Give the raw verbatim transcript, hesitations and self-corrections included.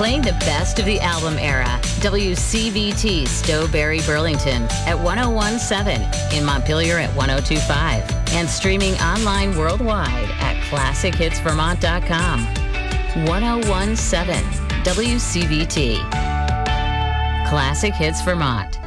Playing the best of the album era, W C V T Stowberry, Burlington at one oh one point seven, in Montpelier at one oh two point five, and streaming online worldwide at classic hits vermont dot com. one oh one point seven W C V T. Classic Hits Vermont.